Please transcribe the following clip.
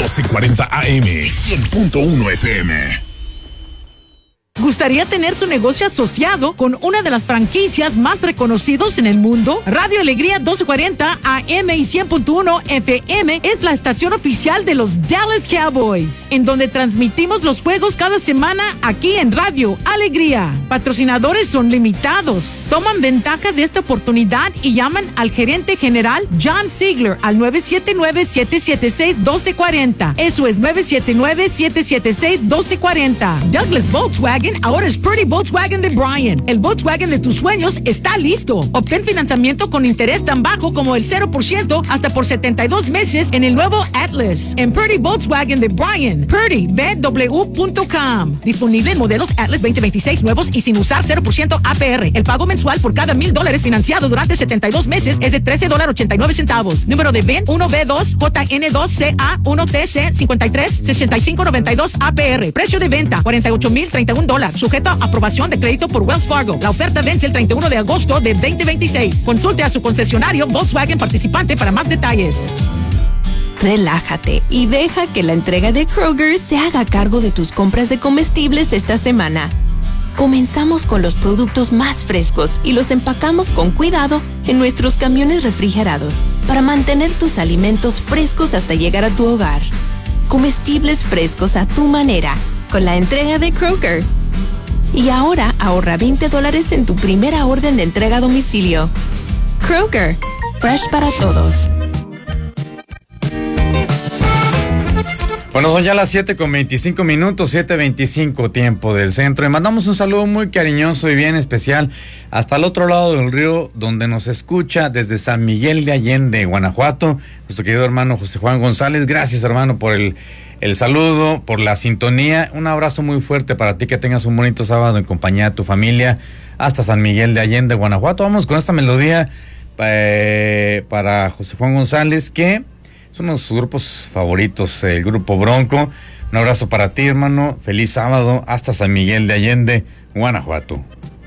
1240 AM, 100.1 FM. ¿Gustaría tener su negocio asociado con una de las franquicias más reconocidos en el mundo? Radio Alegría 1240 AM y 100.1 FM es la estación oficial de los Dallas Cowboys, en donde transmitimos los juegos cada semana aquí en Radio Alegría. Patrocinadores son limitados. Toman ventaja de esta oportunidad y llaman al gerente general John Ziegler al 979-776-1240. Eso es 979-776-1240. Douglas Volkswagen ahora es Purdy Volkswagen de Bryan. El Volkswagen de tus sueños está listo. Obtén financiamiento con interés tan bajo como el 0% hasta por 72 meses en el nuevo Atlas. En Purdy Volkswagen de Bryan. PurdyBW.com. Disponible en modelos Atlas 2026 nuevos y sin usar 0% APR. El pago mensual por cada $1,000 financiado durante 72 meses es de $13.89. Número de VIN 1B2JN2CA1TC 536592 APR. Precio de venta $48,031. Sujeto a aprobación de crédito por Wells Fargo. La oferta vence el 31 de agosto de 2026. Consulte a su concesionario Volkswagen participante para más detalles. Relájate y deja que la entrega de Kroger se haga cargo de tus compras de comestibles esta semana. Comenzamos con los productos más frescos y los empacamos con cuidado en nuestros camiones refrigerados para mantener tus alimentos frescos hasta llegar a tu hogar. Comestibles frescos a tu manera con la entrega de Kroger. Y ahora ahorra $20 en tu primera orden de entrega a domicilio. Kroger, fresh para todos. Bueno, son ya las 7:25, 7:25 tiempo del centro. Y mandamos un saludo muy cariñoso y bien especial hasta el otro lado del río, donde nos escucha desde San Miguel de Allende, Guanajuato, nuestro querido hermano José Juan González. Gracias, hermano, por el saludo, por la sintonía. Un abrazo muy fuerte para ti, que tengas un bonito sábado en compañía de tu familia hasta San Miguel de Allende, Guanajuato. Vamos con esta melodía para José Juan González, que son uno de sus grupos favoritos, el grupo Bronco. Un abrazo para ti, hermano. Feliz sábado hasta San Miguel de Allende, Guanajuato.